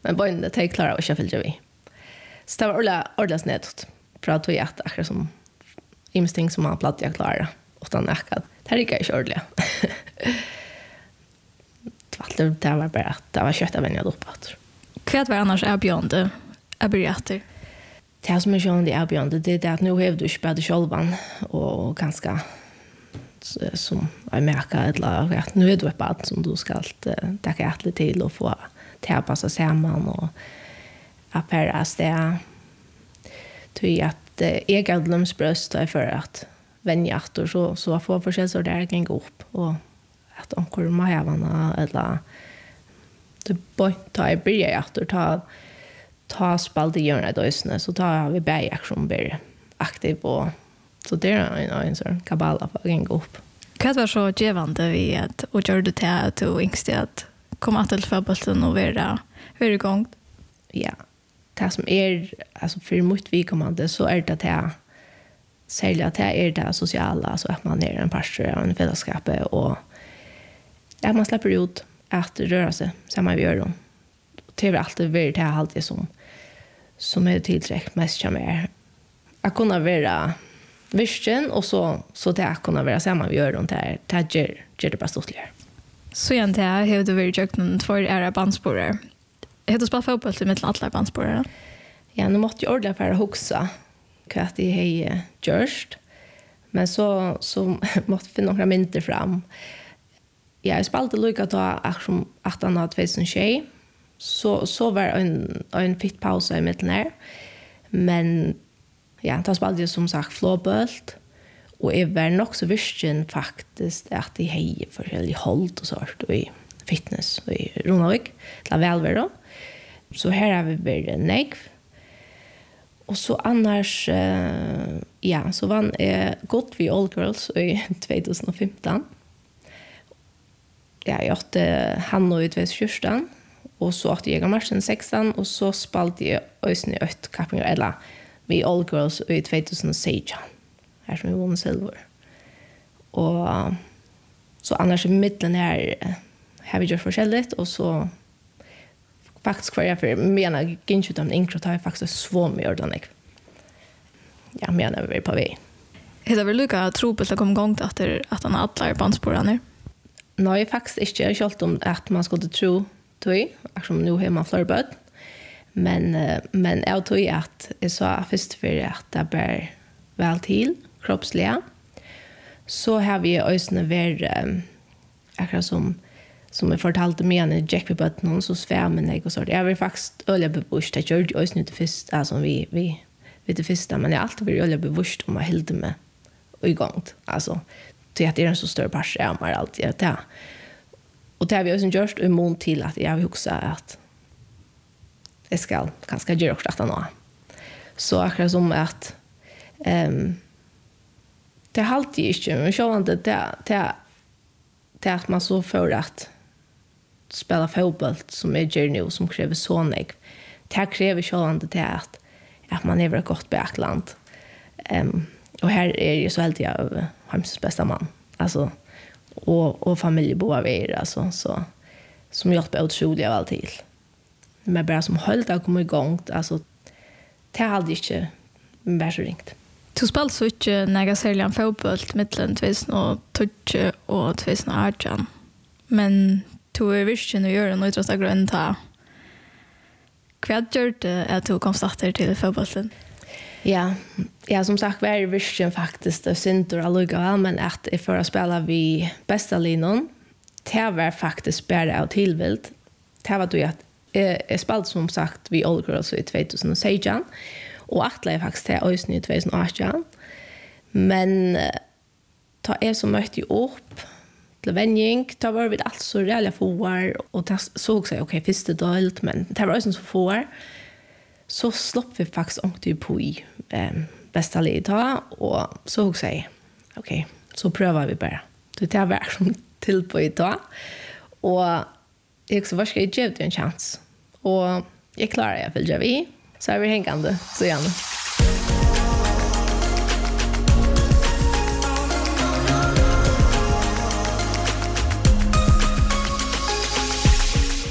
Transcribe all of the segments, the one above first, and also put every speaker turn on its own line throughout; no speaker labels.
Men bøyene til jeg klarer å ikke fylle vi. Så det var ordentlig snedt fra tog jeg akkurat som ting som man platt jeg klarer utan akkurat. Det er ikke ordentlig. Det var bare at det var kjøtt av en jeg opp.
Hva var annars erbjørende erbjørter?
Det som kjønner erbjørende, det at nå har du ikke bare sjølven og ganske som jeg merker eller at nå du et bad som du skal dekke hjertelig til og få tilpasse sammen og appere sted. Tror at jeg har lømsbrøst og jeg føler at vennhjerter så jeg får forskjell så det er ikke opp og at omkring magevene eller du tar jeg bryr hjerter ta spalt i hjørnet i døsene så tar vi bare aksjon bare aktiv og så det er en sånn kabala for å gå opp.
Hva var så gjevende vi at og gjør du til at du yngste at komme til fotbollen og være i gang?
Ja, det som altså for mitt vidkommende så det til særlig at det det sosiale, altså at man en pastor og en fellesskap og at man slipper ut at røre seg sammen vi gjør det. Det er alltid vært det alltid som tiltrekk mest som jeg kunne være visken og så det kunne være sammen vi gjør det gjør det bare stortligere.
Så igjen til jeg har du vært kjøkken for bandsporer. Har du spalt fotboll til mitt alle bandsporer?
Ja, nå måtte jeg ordentlig for å huske hva de har gjort. Men så måtte jeg finne noen mynter fram. Ja, jeg spalte lukket da akkurat 18 av 2020. Så var en fitt pause i midten her. Men ja, da spalte jeg som sagt flåbølt. Og jeg var nok så virken faktisk at de har forskjellig hold og sånt og i fitness og i Ronavik. Det er velvære. Så her har vi vært negv. Og så annars, ja, så vann jeg godt vi All Girls i 2015. Ja, jeg åtte han i 2014, og så åtte jeg Marsen 16, og så spalte jeg Øysen i 8 kappinger, eller vi All Girls i 2016. Her som vi vunnet silver. Og så annars i midten her har vi gjort forskjellig, og så faktisk var jeg for mener ikke ut av en inkro tar jeg faktisk så mye ordentlig. Jeg mener vi er på vei.
Er det vel lukket trobelt å komme i gang til at han alle bandsporene?
Nei, faktisk ikke. Jeg har kjølt om at man skulle tro tog, akkurat nå har man flere bød. Men jeg tror at jeg sa først for at det ble vel til, kroppslige. Så har vi øyne vært akkurat som jeg fortalte med henne, Jack på bøtten, så svæmmer jeg og så. Jeg var faktisk øye bevust. Jeg gjør det øyne til først, altså vi til første, men jeg har alltid vært øye bevust om å holde meg i gang. Altså, til at det er en så større par skjermer alltid. Ja. Og det har vi også gjort i mån til at jeg vil huske at jeg skal kanskje gjøre akkurat nå. Så akkurat som at det er alltid ikke, men sånn det at man så får at spela fotboll som gjør nå, som krever sånn jeg. Det krever sånn det at man er et godt bakland. Og her er jeg så heldig av Hamsens beste mann. Altså, og familieboer vi altså, så, som hjelper utrolig av alt til. Men bare som holdt å komme i gang, altså, det har aldri ikke vært så ringt.
Du spiller så ikke når jeg ser en fotboll mellom 2012 og 2018. Men du er virkelig å gjøre noe utrolig grunn til. Hva gjør det at du kom starter til fotbollen?
Ja, som sagt var det virkelig faktisk det synder allikevel, men at jeg får spille vi beste linjen, det var faktisk bare av tilvilt. Det var det at jeg spilte som sagt vi All Girls i 2016, og atle jeg faktisk til Øysen i 2018. Men da jeg så møtte jeg opp til vending, da var vi alt så reelle får, og da så jeg, ok, første dølt, men det var Øysen så får, så slopp vi faktisk ordentlig på i beste livet da, og så jeg, ok, så prøver vi bare. Det er vært som til på i dag, og jeg så var skal jeg gjøre det en chans, og jeg klarer jeg følger vi, så er vi hengende, så gjerne.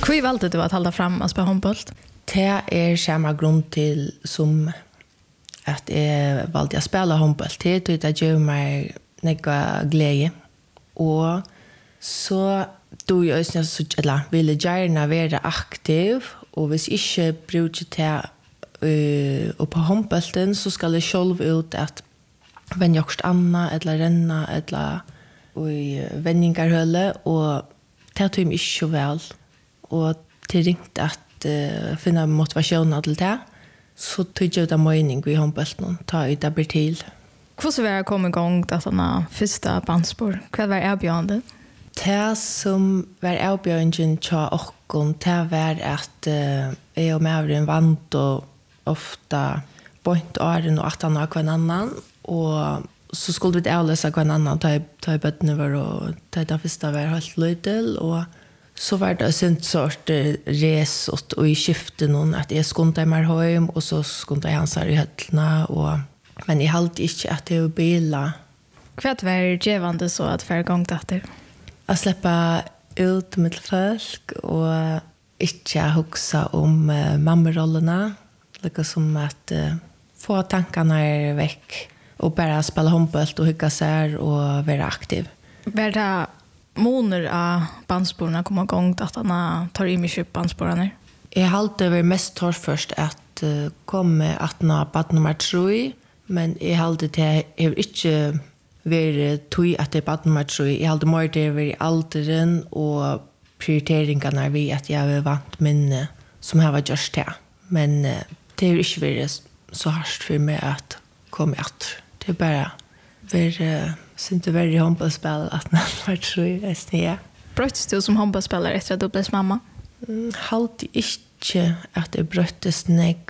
Hur valde du att hålla fram att spela handboll?
Det är samma grund till som att jag valde att spela handboll. Det gör mig några glädje. Och så då jag ville gärna vara aktiv och hvis inte brukar det och på handbollen så ska jag själv ut att vem jag anna eller renna eller i vändingarhölle och det tog mig inte så väl och det ringte att finna motivation till det så tog jag det mening i handbollen ta ut det blir till.
Hur var det komma igång att såna första bandspår? Vad var erbjudandet?
Det som var erbjudanden till och det var att jag och Mavrin vant och ofta point åren och att han har kvar annan och så skulle vi avläsa kvar annan ta i bötterna var och ta det första var helt lydel och så var det en sort resort och i skiften någon att jag skulle mig hem och så skulle jag hans här i höllna och men jag hade inte att det var bila.
Vad var det givande så att för gång det?
Att släppa ut med folk och inte huxa om mammarollerna. Lika som att få tankarna väck och bara spela handboll och hygga sig och vara aktiv.
Var det månader av bandsporerna komma igång att han tar i mig köp bandsporerna?
Jag hade varit mest torr först att komma att nå bad nummer 3, men jag hade det inte varit tog att det bad nummer 3. Jag hade mer det varit åldern och prioriteringarna vid att jag var vant minne som jag var just det. Men det är inte varit så hårt för mig att komma att. Det är bara inte väldigt handbollsspel att man var 3 SNE.
Bröts du som handbollsspelare efter att du blev mamma?
Halt inte att det bröttes näck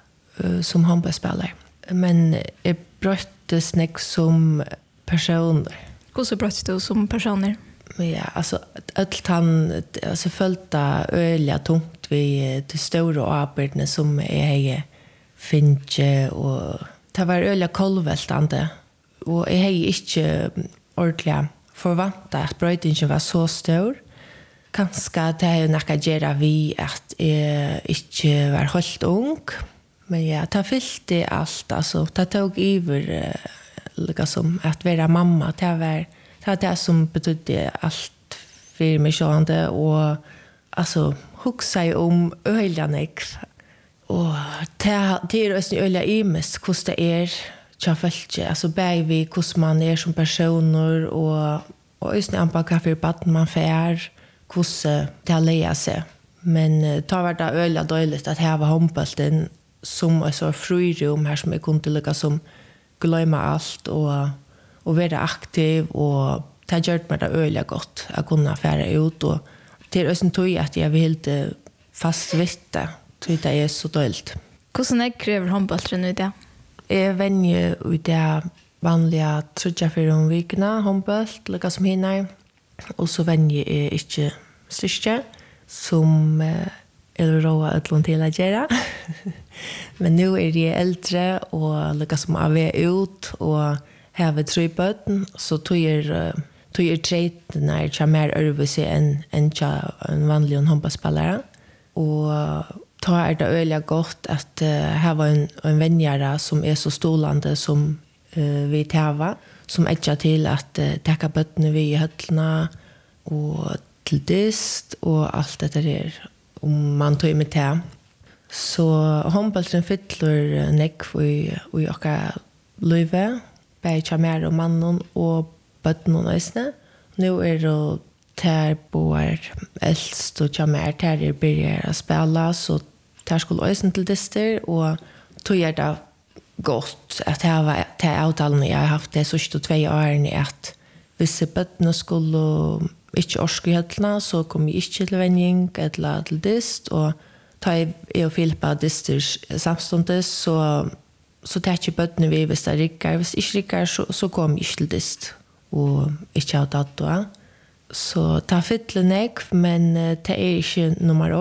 som handbollsspelare. Men jag bröttes näck som personer.
Hur så bröts du som personer?
Ja, alltså allt han alltså följta öliga tungt vid det stora arbetarna som är finche och det var öliga kolvältande och jag är inte ordentligt förväntat att brötningen var så stor. Kanske det är något att göra vi att jag inte var helt ung. Men ja, det fyllde allt. Alltså, det tog över liksom, att vara mamma. Det var det som betydde allt för mig själv. Och alltså, huxa om öljannäck. Och det är också öliga imest hur det är. Alltså, bär vi hur man är som personer. Och just när man kan för man fär. Hur det lägger sig. Men det var det öliga dåligt att här var handbollen som är så frirum här som jag kunde lyckas som glömma allt och vara aktiv och det har gjort mig det öliga gott att kunna färra ut och det är också en tog att jag vill inte fast veta det är så dåligt.
Hvordan kräver handbollen i det?
Jag vänjer i det vanliga 3-4 veckorna handboll lyckas som hinner och så vänjer jag inte styrka som eller råa utlån till att göra. Men nu är jag äldre och lyckas som av ut och har vi 3 böten så tog jag trejt när jag mer överse än en vanlig handbollsspelare. Och då är det öliga gott att här var en vänjare som är så stålande som vi täva som ätjar till att täcka bötterna vid höllna och till dist och allt det där om man tar med det. Så handbollen fyller näck i åka löve, bära mer och mannen och bötten ösne. Nu är det där bor äldst och mer där börjar spela så där skulle ösne till dister och tog jag det gott att det var till avtalen jag har haft det så 22 år att vissa bötten skulle ikke orske høllene, så kom jeg ikke til vending eller til dist, og da jeg og Filippa dister samståndes, så tar ikke bøttene vi hvis det rikker. Hvis ikke rikker, så kom jeg ikke til dist, og ikke av dato. Så det er fytlet nek, men det er ikke nummer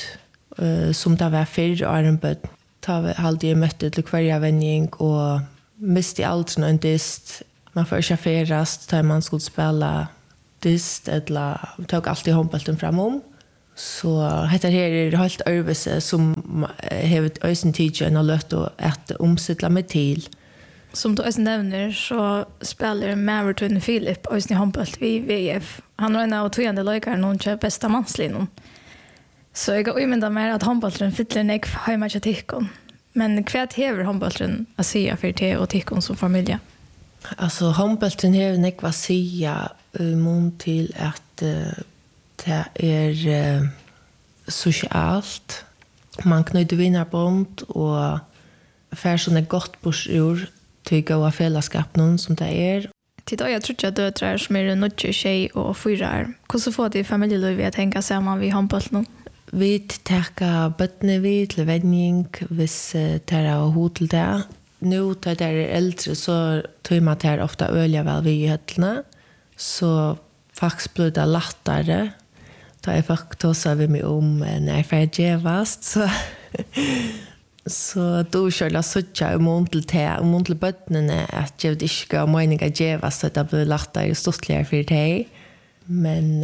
8, som det var 4 år en bøtt. Da hadde jeg møtt til hver vending, og miste aldri noen dist. Man får ikke ferast, da man skulle spela dist eller tog alltid handbollen framom.
Så heter här helt överse som har ösen tidsen och lött att omsätta med till.
Som du också nämner så spelar Maverton Philip ösen i handboll vid VF. Han var en av tvående lökare någon kör bästa manslinjen. Så jag går imenda mer att handbollen fyller nek hemma till tikkon. Men kvart hever handbollen att säga för te och tikkon som familj?
Alltså handbollen hever nek vad säga mån till att det är socialt. Man knyter vinnarbond och får sådana gott borsur till goda fällskap någon som det är.
Till då jag tror att döttrar som är nödja tjej och fyrar. Hur får det familjelivet att tänka samman vid handbollen?
Vi tar bøttene vid til vending hvis det er hod til det. Nå tar det er eldre, så tror man det ofta ølige vel vid i høttene. Så faktisk blir det lettere. Da jeg faktisk tåser vi meg om når jeg får gjevast. Så då kör jag sådär om mån till bötterna att jag inte ska ha meningen gjevast så det blir lettere stortligere for det. Men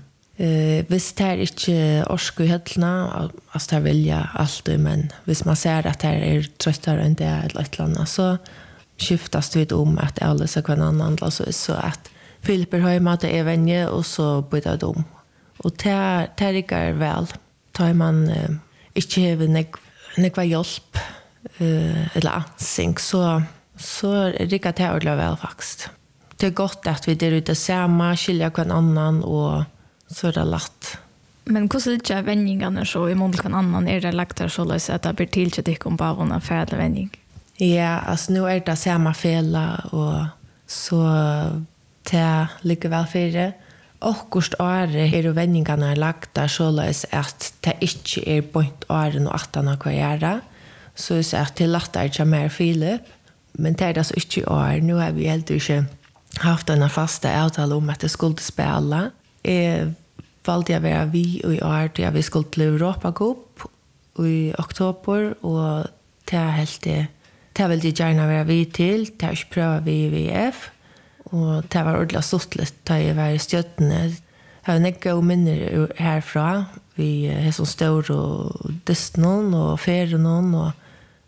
hvis det er ikke orsk i høttene, altså det vil jeg alltid, men hvis man ser at det er trøttere enn det eller et eller annet, så skiftes det om at alle skal være en annen, så at Philip er hjemme, det er venner, og så bytter det om. Og det rikker vel. Da man ikke har nekva hjelp eller ansing, så rikker det ordentlig vel faktisk. Det er godt at vi er ute sammen, skiljer hver annan, og så är det lätt.
Men hur ser det vändningarna så i mån kan annan är det lagt där så att det blir till att det kommer bara vara färdig vändning?
Ja, alltså nu är det samma fälla och så det ligger väl för det. Och just är det vändningarna lagt där så att det inte är point åren och 18 kvar göra. Så är det till lätt att mer Philip. Men det är det så inte år. Nu har vi helt inte haft en fasta avtal om att det skulle spela. Valde jag vara vi i år till vi skulle till Europa Cup i oktober och det vill jag gärna vara vi till. Det har prövat vi i VF och det var ordentligt stortligt da jag var i stjötene. Jag har nekka och minner härifrån. Vi är så stor och dystnon och ferien och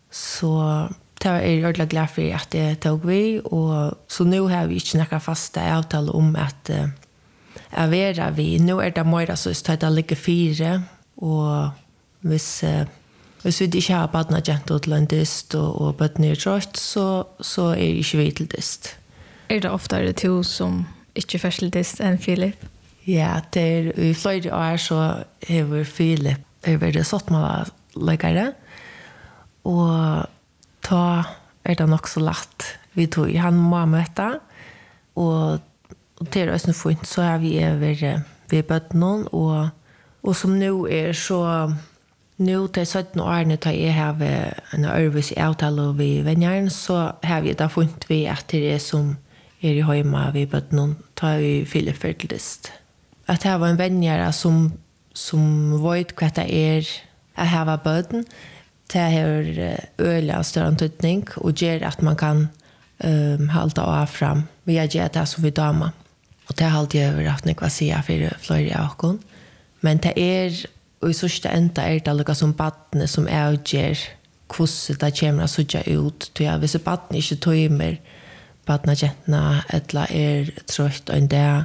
så det var jag ordentligt glad för att det tog vi och så nu har vi inte några fasta avtal om att avera vi. Nu är det mer så att det ligger 4 och hvis vi inte har badna gent till en dyst och badna trött så är det inte vi till dyst.
Är det ofta det två som inte först till dyst än Philip?
Ja, det är i flera år så har Philip över sottmalarläggare och ta är det nog så lätt. Vi tog han må möta och det är också fint så har vi över vi bött någon och som nu är så nu till 17 år när jag har en övervis i avtal och vi vänner så har vi det fint vi att det är som är i hemma vi bött någon tar vi Philip fertilist. Att det var en vänner som vet vad det är att ha bötten det har öliga större antydning och ger att man kan halta av fram via det som vi damer. Och det har alltid över att nekva säga för flera åkon. Men det är, och i sista ända är det lika som badne som avger hvordan det kommer att sudja ut. Hvis badne inte tøymer badna gentna eller trött och det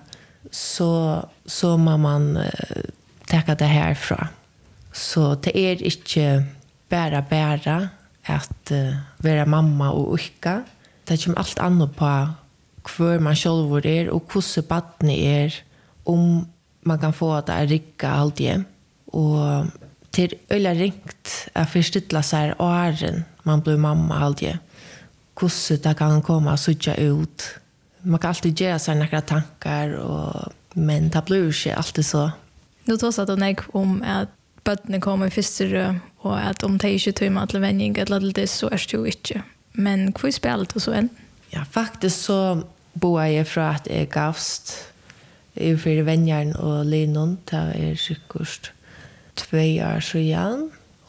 så må man täcka det härifrån. Så det är inte bara att vara mamma och icka. Det kommer allt annat på hur man själv är och hur badne är om man kan få det att ricka allt igen. Och till ölla ringt att förstilla sig åren man blir mamma allt igen. Hur det kan komma så ut. Man kan alltid göra sig några tankar men det blir inte alltid så.
Nu tar så att hon om att bötterna kommer i första och att om det inte tar till vändning eller det så är det ju inte. Men hur spelar det så än?
Ja, faktiskt så bor jag från att jag gavst i för vänjaren och linon. Det är säkert 2 år sedan.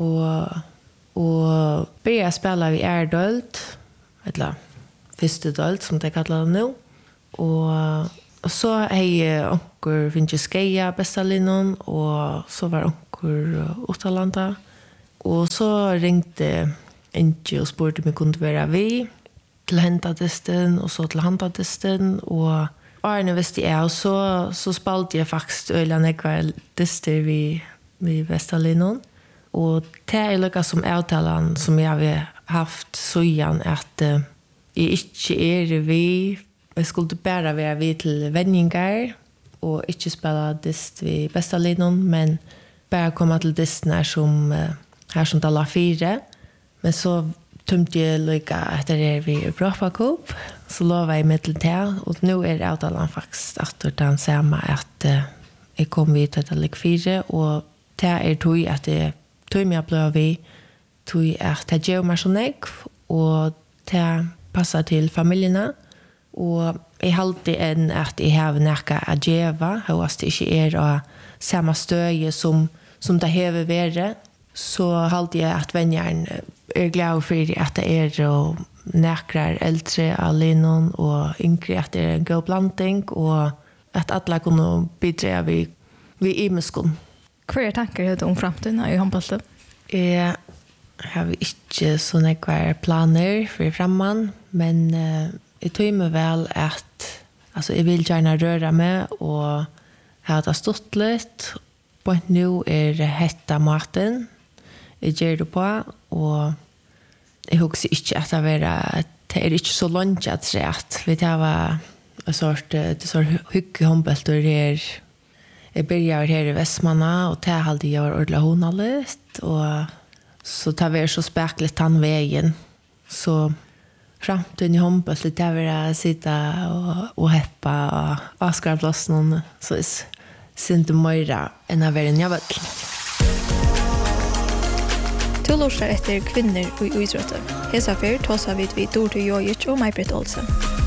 Och började spela vid Erdölt. Eller Fyrstedölt som det kallar det nu. Och Och så hej onkel finns skeia bästa linnon och så var onkel Utalanda. Och så ringde Inge och spurte om jag kunde vara vi till hämtatesten och så till handtatesten och Arne visste jag så spalade jag faktiskt ölen ekvar tester vi Västerlinnon och det är lika som avtalan som jag har haft så igen att jag inte är vi jag skulle bara vara vi till vänningar och inte spela dist vid Västerlinnon men bara komma till dist när som här som talar 4 men så tömde jag lika efter vi Europa Cup så lovade jag med till det och nu är avtalan faktiskt att den samma att jag kom vid till lik 4 och det är tog att det tog mig att bli vi tog att det gör mig så nek och det passar till familjerna och jag alltid en att jag har näka att geva hos det inte är och samma stöje som det har varit så alltid jag att vänjaren är glad för att det är och näkrar äldre allinon och yngre att det är en god blandning och att alla kunde bidra vid imeskon.
Hva tankar du om framtiden i håndbollen?
Jag har inte så några planer för framman men jag tror mig väl att alltså jag vill gärna röra mig och ha det stått lite. På nu är det hetta maten. Jag gör det på och jag hoppas inte att det är inte så långt att säga att vi tar en sort hyggig håndboltor här. Jag börjar här i Västmanna och det är alltid jag har ordentligt honaligt och så tar vi så späckligt han vägen. Så framtiden i håndbollet där vi sitta och heppa och avskra plats någon så är inte mer än av en jag vet.
Du lurer etter kvinner og idrotter. Hesa fyr tåsa vid Dorte Jojic og Maj-Britt Olsen.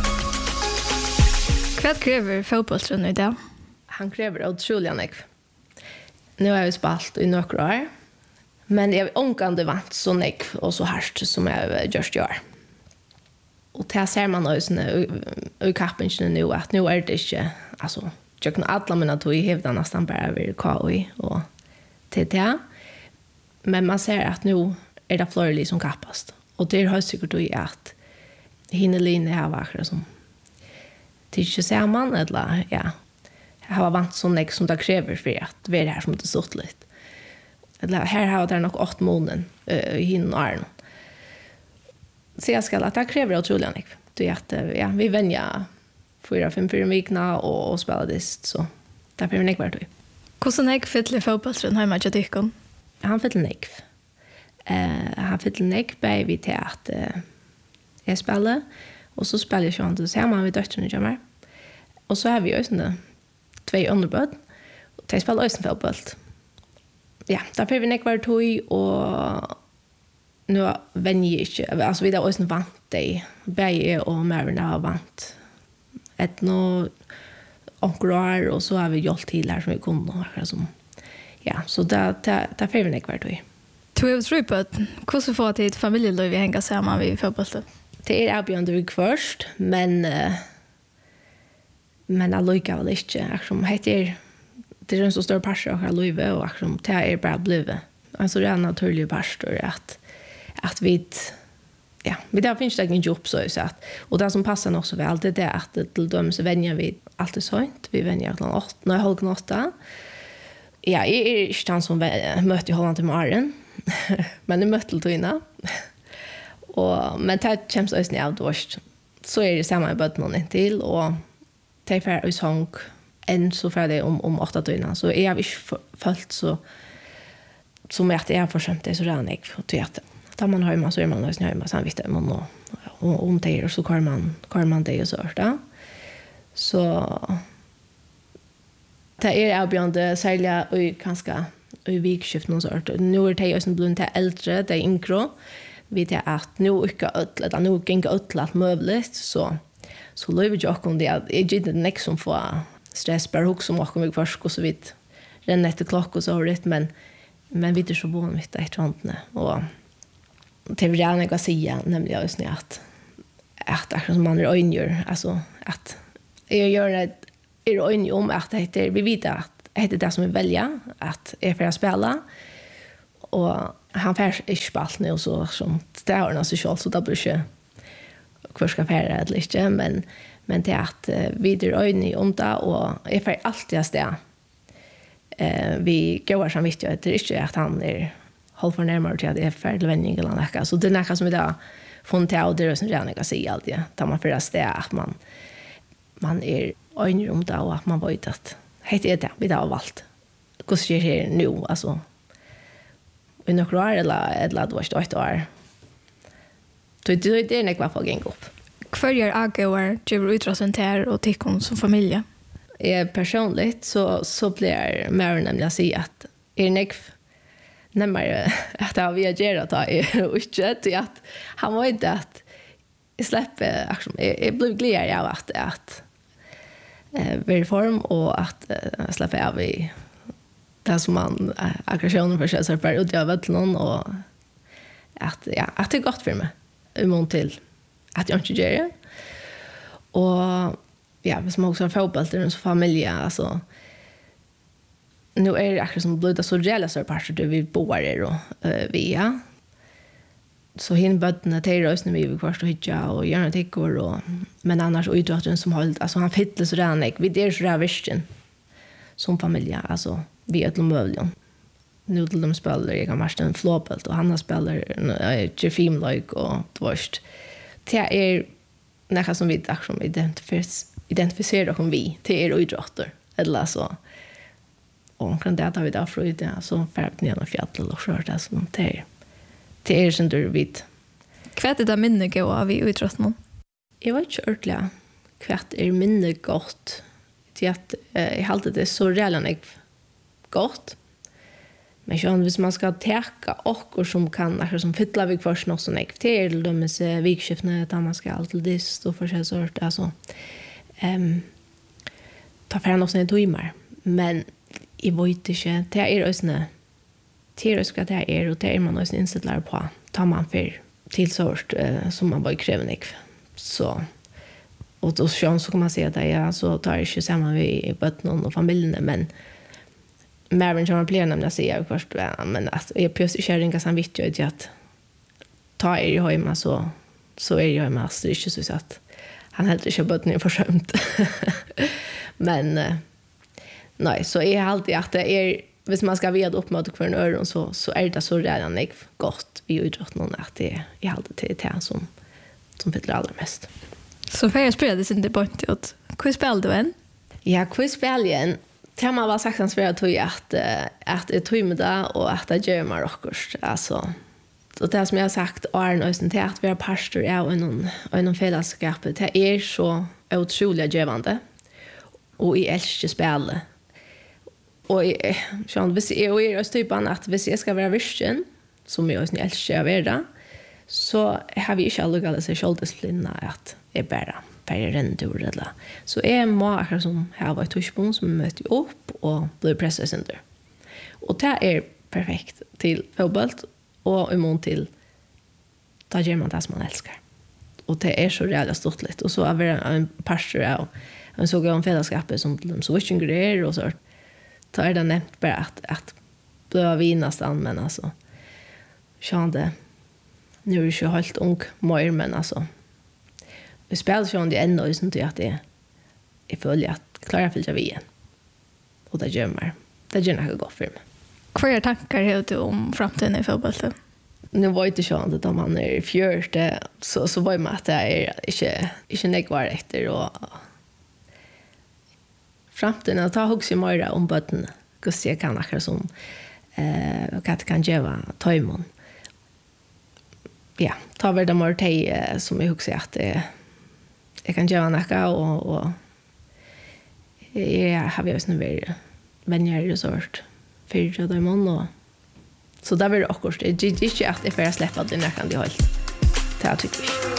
Hva krever fotbollsrun i dag?
Han krever utrolig nek. Nu har jag spalt i några år. Men jag har ångande vant så nek och så hardt som jag just gör. Och det ser man också i kappen nu att nu är det inte alltså jag kan alla mina tog i hävda nästan bara över KI och TTA. Men man ser att nu är det fler som kappast. Och det har säkert då att hinneline har varit som inte ser man eller ja. Jag har vant sån ek som det kräver för att vi är här som det stått lite. Eller här har det nog 8 månader i hinne och arn. Så jag ska att det kräver otroligt mycket. Det är att ja, vi vänjer 4-5 veckor och spelar dist så där behöver ni vara då.
Hvordan er fyller fotballsrun hemma til dykken?
Han fyller nekv. Han fyller nekv bare vi til at jeg spiller, og så spiller jeg sånn til sammen med døtterne kommer. Og så har vi også 2 underbød, og de spiller også fotball. Ja, der får vi nekv tog, og nu venner jeg ikke, altså vi har også vant det, begge og Mervin har vant. Et nå onkelår, og så har vi gjort til her som vi kunne. Som, ja, så det får vi nekv tog.
Du har tro på at hvordan får til et familieliv vi henger sammen ved fotballen?
Det er avgjørende vi først, men jeg lykker vel ikke. Det er en så stor pastor av livet, og det er bare blivet. Altså det er en naturlig pastor at vi där finns det ingen jobb så att och det som passar nog så väl det är att till dem så vänjer vi alltid sånt vi vänjer till 8 när halv 8. Ja, jag är inte han som mötte Holland till Maren. Men det mötte till innan. Och men det känns också när outdoors. Så är det samma med någon till och det för oss hång en så för det om 8 innan så är vi följt så som att jag försömt det så redan jag för teater. Tar man hemma så är man lösning hemma sen vet man och om det är så kör man det och så där. Så det är avbjörande sälja och ganska i vikskift någon sort. Nu är det ju som blivit äldre, det är yngre. Vi det att nu inte ödla, nu gänga ödla möblet så lever jag om det att jag inte näck som får stress bara hus som åker mig först och så vitt. Renna efter klock och så rätt men vi är så van vid det sånt och det vill jag nog säga nämligen just att som man är öjnjur alltså att jag gör det är enig om att det vi vet att det är det som vi väljer att är för att spela och han färs inte spalt nu så som det har någon social så det blir inte kvar ska färra eller inte men det är att vi är enig om det och är för alltid att det vi går som visst att det är inte att han är håll för närmare till att det är färdig vändning eller något så det är något som vi då funnit av det som redan jag säger alltid tar man för att det att man är enig om det och att man vet att det vi har valt hur ska det nu alltså i några år eller det var 8 år det är inte vad folk går upp
Kvarjer agevar giver utrasentär och tikkon som familj?
Personligt så blir mer nämligen att säga att nekv närmare att jag vill göra det och inte till att han var inte att jag släpper jag blev glad av att vara i form och att släppa av i det som man aggressionen för sig så bara utgöra till någon och att det är gott för mig imot till att jag inte gör det. Och ja, hvis man också har fotboll till en familj alltså nu är det akkurat som blivit så jävla så part där vi bor där och via så hin bötterna till rösten vi vill kvarstå hitja och göra tickor och men annars idrotten som hållt alltså han fittlar så där vi det är så där vision som familj alltså vi är till mövligen nu till de spelar jag kan matcha en flopboll och han spelar Jeffim like och tvärst det är näka som vi akkurat identifierar som vi till er idrotter eller så och kan det ta vi där för det så färd ner och fjäll och kört det som det är som du vet
Kvätt det minne gå av i idrotten?
Jag var inte ordentligt kvätt är minne gott till att jag hade det så redan gott men så hvis man ska täcka och som kan som fylla vi först något som till de med vikskiftene där man ska alltid dist och för sort alltså ta fram något sånt timmar men I vet inte det är ösnä det ska det är och det är man också inställare på tar man för till sort som man bara kräver så och då så kan man säga att jag så tar inte samma vi botten och familjen men Marvin som planerar nämligen säga först men att jag plötsligt sharinga som vitt ju att ta i hemma så är jag hemma så det är inte så att han helt inte botten är försömt men nej så är alltid att det är hvis man ska veta upp mot för en öron så är det så redan gott i idrotten att det är alltid till det som fyller allra mest.
Så för jag spelade sin debatt åt hur spelade du än?
Ja, hur spelade jag? Tema var sagt att jag tog att det tog med det och att det gör mig också. Alltså, och det som jag har sagt är till att vi har pastor av en fällskap. Det är så otroligt givande. Och i älskar spelet. Och hvis jag är typen att hvis jag ska vara virken, som jag älskar att vara, så har vi inte alla alla sig självdisciplin att är bara rendur eller så är många som har varit touchpunkt som möter upp och blir pressade under. Och det är perfekt till fotboll och imot till ta gör man det som man älskar. Och det är så jävla stort lite och så är det en pastor och en såg om fällskapet som de switching grejer och så tar det nämnt bara att blöva vinastan men alltså kände nu är det ju helt ung mer men alltså vi spelar ju det ändå så inte att det är följa att klara fylla vi igen och det gör något gott för mig.
Vilka tankar har du om framtiden i fotbollen?
Nu var det ju inte om man är fjärde så var det att det är inte nekvar efter och framtiden att ta också mer om botten hur ser kan akkurat som vad kan göra tajmon. Ja, ta väl de mer som jag också att jag kan göra något och jag har ju också nu vänner i resort för det mån så där vill det också det är inte att det för att släppa det när kan det håll. Det tycker jag.